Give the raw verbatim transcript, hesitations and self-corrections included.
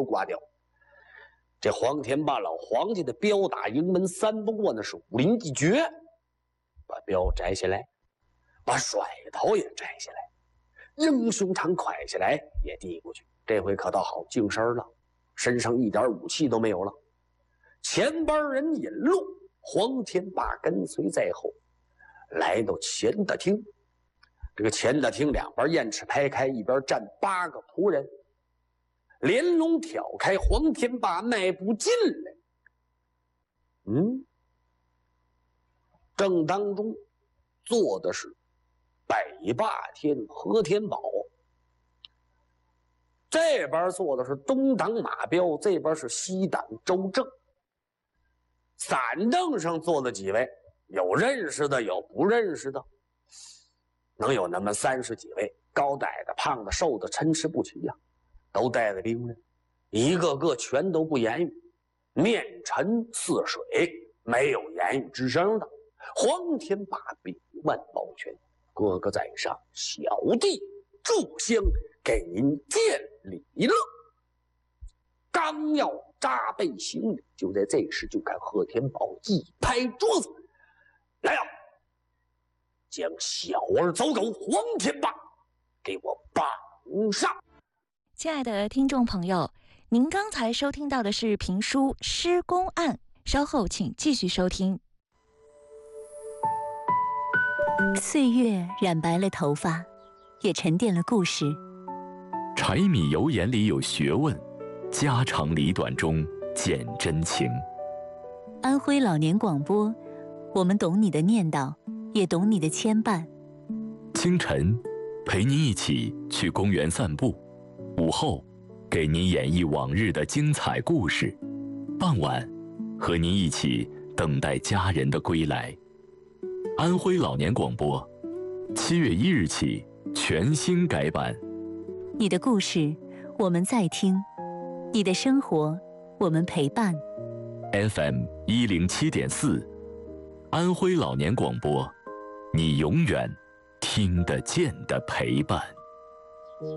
挂掉。这黄天霸老皇帝的镖打营门三不过，那是武林一绝，把镖摘下来，把甩头也摘下来，英雄长蒯下来也递过去。这回可倒好，净身了，身上一点武器都没有了。前班人引路，黄天霸跟随在后，来到前大厅。这个前大厅两边雁翅排开，一边站八个仆人，连笼挑开，黄天霸迈步进来。嗯，正当中坐的是北霸天何天宝，这边坐的是东挡马彪，这边是西挡周正。散凳上坐了几位，有认识的，有不认识的，能有那么三十几位，高矮的、胖的、瘦的，参差不齐呀、啊，都带着兵刃，一个个全都不言语，面沉似水，没有言语之声的。黄天霸比腕抱拳：“哥哥在上，小弟炷香给您见礼了。”刚要扎背行礼，就在这时，就看贺天宝一拍桌子：“来呀！将小儿走狗黄天霸给我绑上！” 亲爱的听众朋友，您刚才收听到的是评书《施公案》，稍后请继续收听。 岁月染白了头发，也沉淀了故事。 柴米油盐里有学问，家长里短中见真情。 安徽老年广播，我们懂你的念叨，也懂你的牵绊。 清晨陪您一起去公园散步，午后给您演绎往日的精彩故事，傍晚和您一起等待家人的归来。安徽老年广播七月一日起全新改版。 你的故事我们在听，你的生活我们陪伴。 F M 一零七点四，安徽老年广播，你永远听得见的陪伴。